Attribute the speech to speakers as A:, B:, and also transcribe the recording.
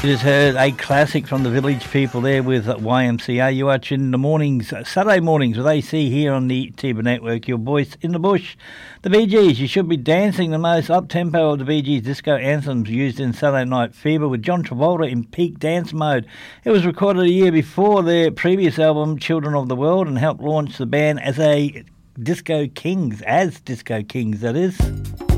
A: You just heard a classic from the Village People there with YMCA. You are tuned in the mornings, Saturday mornings with AC here on the Tiba Network, your voice in the bush. The Bee Gees, you should be dancing. The most up-tempo of the Bee Gees disco anthems used in Saturday Night Fever with John Travolta in peak dance mode. It was recorded a year before their previous album, Children of the World, and helped launch the band as Disco Kings, that is.